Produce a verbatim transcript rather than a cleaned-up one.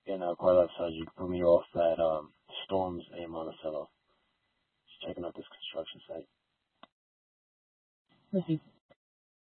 And uh, quite left side, you can put me off at um, Storms and Monticello. Just checking out this construction site. Received.